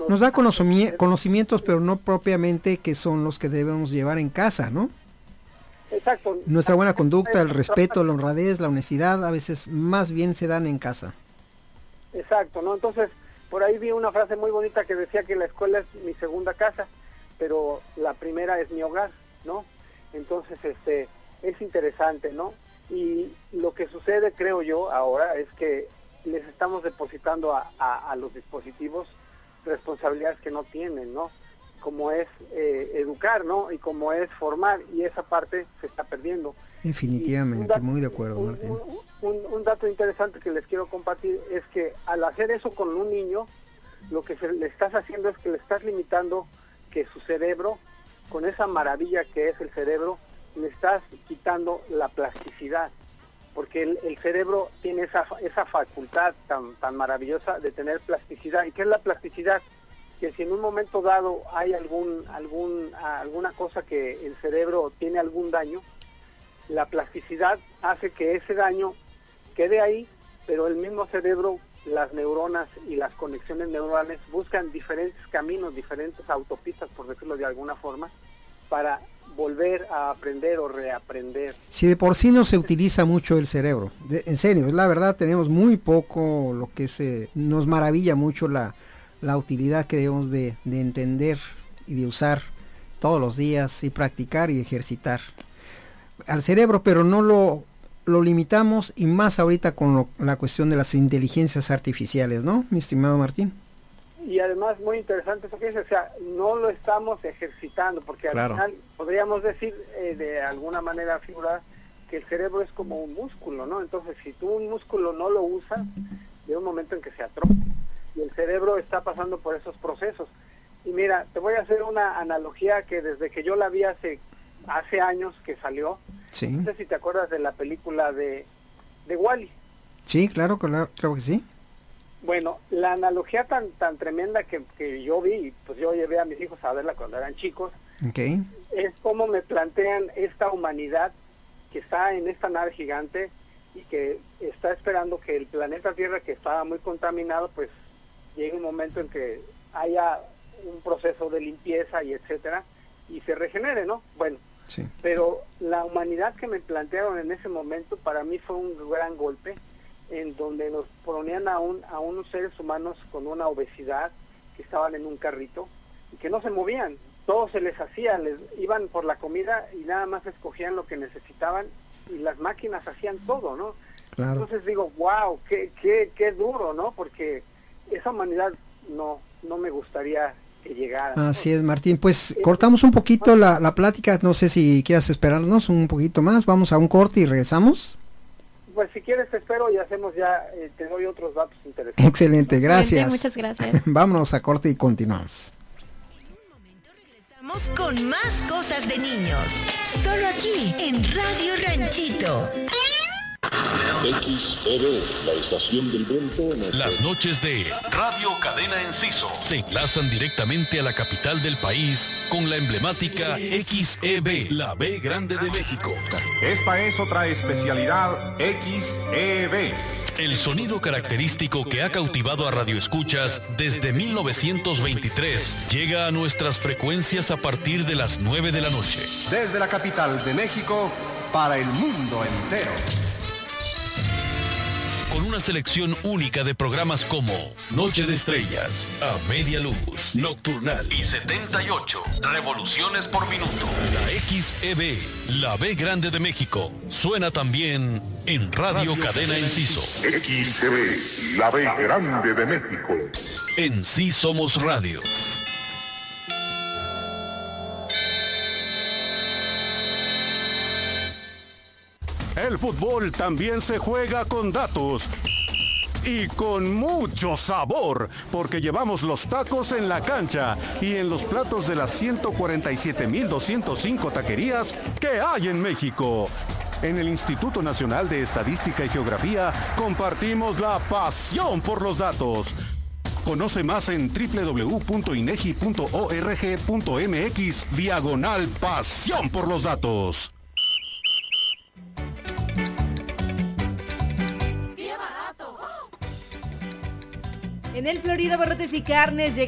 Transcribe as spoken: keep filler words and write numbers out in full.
Nos da conocimientos, pero no propiamente que son los que debemos llevar en casa, ¿no? Exacto. Nuestra buena conducta, el respeto, la honradez, la honestidad, a veces más bien se dan en casa. Exacto, ¿no? Entonces, por ahí vi una frase muy bonita que decía que la escuela es mi segunda casa, pero la primera es mi hogar, ¿no? Entonces, este, es interesante, ¿no? Y lo que sucede, creo yo, ahora es que les estamos depositando a, a, a los dispositivos responsabilidades que no tienen, ¿no? Como es eh, educar, ¿no? Y como es formar, y esa parte se está perdiendo. Definitivamente, dato, muy de acuerdo, un, Martín. Un, un, un dato interesante que les quiero compartir es que al hacer eso con un niño, lo que se, le estás haciendo es que le estás limitando que su cerebro, con esa maravilla que es el cerebro, le estás quitando la plasticidad, porque el, el cerebro tiene esa, esa facultad tan, tan maravillosa de tener plasticidad. ¿Y qué es la plasticidad? Que si en un momento dado hay algún, algún, alguna cosa que el cerebro tiene algún daño, la plasticidad hace que ese daño quede ahí, pero el mismo cerebro, las neuronas y las conexiones neuronales buscan diferentes caminos, diferentes autopistas, por decirlo de alguna forma, para volver a aprender o reaprender. Si de por sí no se utiliza mucho el cerebro, de, en serio, es la verdad, tenemos muy poco lo que se nos maravilla mucho la la utilidad que debemos de, de entender y de usar todos los días y practicar y ejercitar al cerebro, pero no lo, lo limitamos, y más ahorita con lo, la cuestión de las inteligencias artificiales, ¿no, mi estimado Martín? Y además muy interesante eso que dice, o sea, no lo estamos ejercitando, porque al claro. final podríamos decir eh, de alguna manera figurada que el cerebro es como un músculo, ¿no? Entonces si tú un músculo no lo usas, llega un momento en que se atrofia. Y el cerebro está pasando por esos procesos. Y mira, te voy a hacer una analogía que desde que yo la vi hace hace años que salió, sí. No sé si te acuerdas de la película de, de Wall-E. Sí, claro, claro, claro que sí. Bueno, la analogía tan tan tremenda que, que yo vi, pues yo llevé a mis hijos a verla cuando eran chicos, okay. Es como me plantean esta humanidad que está en esta nave gigante y que está esperando que el planeta Tierra, que estaba muy contaminado, pues llegue un momento en que haya un proceso de limpieza y etcétera, y se regenere, ¿no? Bueno, sí. Pero la humanidad que me plantearon en ese momento para mí fue un gran golpe, en donde nos ponían a, un, a unos seres humanos con una obesidad, que estaban en un carrito, y que no se movían, todo se les hacía, les iban por la comida y nada más escogían lo que necesitaban, y las máquinas hacían todo, ¿no? Claro. Entonces digo, wow, qué, qué, qué duro, ¿no? Porque esa humanidad no no me gustaría que llegara. Así es, Martín, pues eh, cortamos un poquito la, la plática, no sé si quieras esperarnos un poquito más, vamos a un corte y regresamos. Pues si quieres te espero y hacemos ya, eh, te doy otros datos interesantes. Excelente, gracias. Excelente, muchas gracias. Vámonos a corte y continuamos. En un momento regresamos con más cosas de niños, solo aquí en Radio Ranchito. X E B, la estación del viento. Las noches de Radio Cadena Enciso se enlazan directamente a la capital del país con la emblemática X E B, la B Grande de México. Esta es otra especialidad X E B. El sonido característico que ha cautivado a radioescuchas desde mil novecientos veintitrés llega a nuestras frecuencias a partir de las nueve de la noche. Desde la capital de México para el mundo entero. Con una selección única de programas como Noche de Estrellas, A Media Luz, Nocturnal y setenta y ocho Revoluciones por Minuto. La X E B, la B Grande de México, suena también en Radio, Radio Cadena Enciso. X E B, la B Grande de México. En Sí Somos Radio. El fútbol también se juega con datos y con mucho sabor, porque llevamos los tacos en la cancha y en los platos de las ciento cuarenta y siete mil doscientas cinco taquerías que hay en México. En el Instituto Nacional de Estadística y Geografía compartimos la pasión por los datos. Conoce más en doble u doble u doble u punto inegi punto org punto mx diagonal pasión por los datos. En el Florida Barrotes y Carnes llega